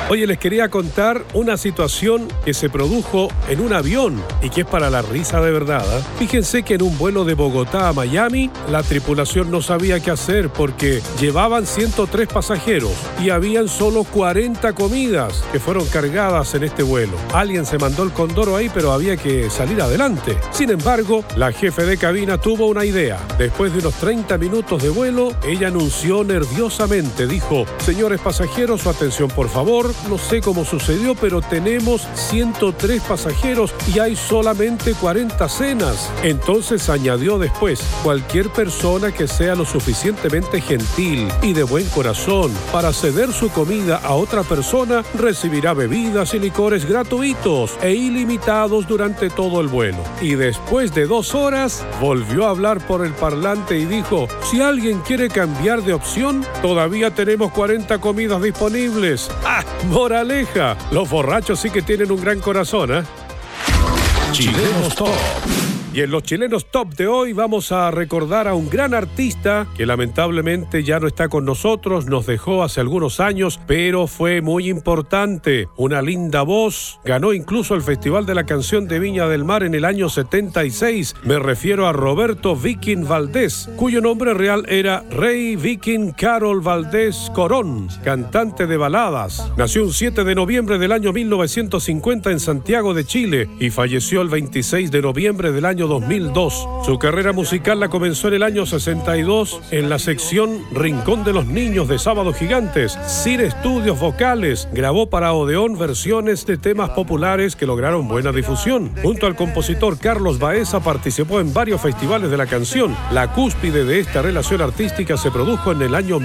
Oye, les quería contar una situación que se produjo en un avión y que es para la risa de verdad, ¿eh? Fíjense que en un vuelo de Bogotá a Miami, la tripulación no sabía qué hacer porque llevaban 103 pasajeros y habían solo 40 comidas que fueron cargadas en este vuelo. Alguien se mandó el condoro ahí, pero había que salir adelante. Sin embargo, la jefe de cabina tuvo una idea. Después de unos 30 minutos de vuelo, ella anunció nerviosamente, dijo: señores pasajeros, su atención por favor. No sé cómo sucedió, pero tenemos 103 pasajeros y hay solamente 40 cenas. Entonces añadió después: cualquier persona que sea lo suficientemente gentil y de buen corazón para ceder su comida a otra persona recibirá bebidas y licores gratuitos e ilimitados durante todo el vuelo. Y después de 2 horas volvió a hablar por el parlante y dijo: si alguien quiere cambiar de opción, todavía tenemos 40 comidas disponibles. ¡Ah! Moraleja, los borrachos sí que tienen un gran corazón, ¿eh? Chilenos Top. Y en los Chilenos Top de hoy vamos a recordar a un gran artista que lamentablemente ya no está con nosotros, nos dejó hace algunos años, pero fue muy importante. Una linda voz, ganó incluso el Festival de la Canción de Viña del Mar en el año 76. Me refiero a Roberto Viking Valdés, cuyo nombre real era Rey Viking Carol Valdés Corón, cantante de baladas. Nació un 7 de noviembre del año 1950 en Santiago de Chile y falleció el 26 de noviembre del año 2002. Su carrera musical la comenzó en el año 62 en la sección Rincón de los Niños de Sábado Gigantes. Sin estudios vocales, grabó para Odeón versiones de temas populares que lograron buena difusión. Junto al compositor Carlos Baeza participó en varios festivales de la canción. La cúspide de esta relación artística se produjo en el año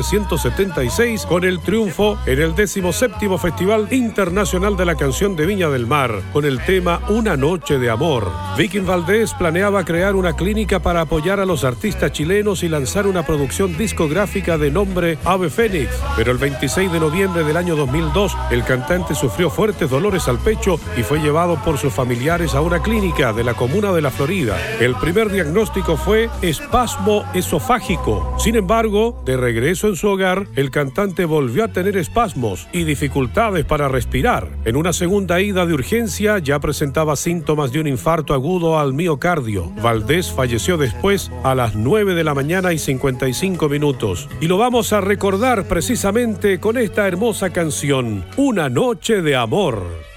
1976 con el triunfo en el 17º Festival Internacional de la Canción de Viña del Mar con el tema Una Noche de Amor. Viking Valdés planeaba crear una clínica para apoyar a los artistas chilenos y lanzar una producción discográfica de nombre Ave Fénix, pero el 26 de noviembre del año 2002 el cantante sufrió fuertes dolores al pecho y fue llevado por sus familiares a una clínica de la comuna de La Florida. El primer diagnóstico fue espasmo esofágico. Sin embargo, de regreso en su hogar, el cantante volvió a tener espasmos y dificultades para respirar. En una segunda ida de urgencia ya presentaba síntomas de un infarto agudo al miocardio. Valdés falleció después a las 9 de la mañana y 55 minutos. Y lo vamos a recordar precisamente con esta hermosa canción, Una Noche de Amor.